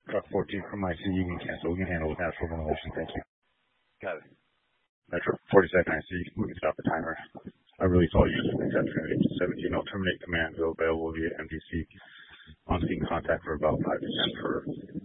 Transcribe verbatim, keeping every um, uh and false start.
Truck fourteen from my C, you can cancel. We can handle with natural ventilation. Thank you. Got it. Metro forty-seven I C, we can stop the timer. I really thought you should accept seventeen. I'll terminate command available via M D C. On scene contact for about five to ten for